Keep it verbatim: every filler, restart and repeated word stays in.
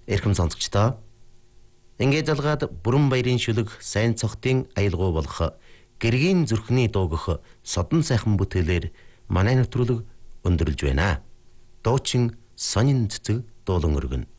Эрхэм сонсогчдоо ингээд залгаад бүрэн баярын шүлэг сайн цохтын аялгау болох гэргийн зүрхний дуугах содон сайхан бүтээлээр манай нэвтрүүлэг өндөрлж байна. Дуучин Сонин цэцэг дуулан өргөн.